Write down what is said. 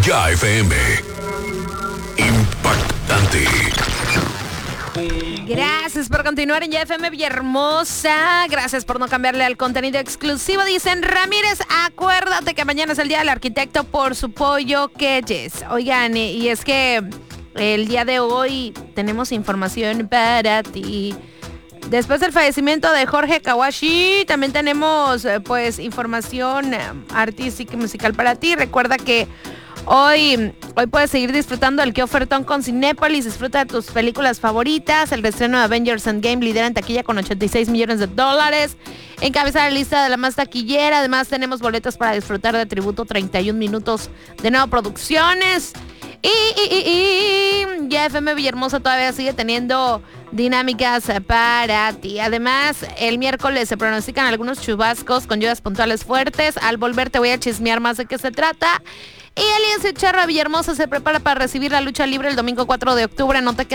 Ya FM. Impactante. Gracias por continuar en YFM Villahermosa. Gracias por no cambiarle al contenido exclusivo. Dicen Ramírez, acuérdate que mañana es el Día del Arquitecto por su pollo queyes. Oigan, y es que el día de hoy tenemos información para ti. Después del fallecimiento de Jorge Kawashi, también tenemos pues información artística y musical para ti. Recuerda que Hoy puedes seguir disfrutando del qué ofertón con Cinépolis. Disfruta de tus películas favoritas. El reestreno de Avengers Endgame lidera en taquilla con $86 millones. Encabeza la lista de la más taquillera. Además, tenemos boletos para disfrutar de Tributo 31 minutos de Nueva Producciones. Y ya FM Villahermosa todavía sigue teniendo dinámicas para ti. Además, el miércoles se pronostican algunos chubascos con lluvias puntuales fuertes. Al volver te voy a chismear más de qué se trata. Y Alianza Charra Villahermosa se prepara para recibir la lucha libre el domingo 4 de octubre. No te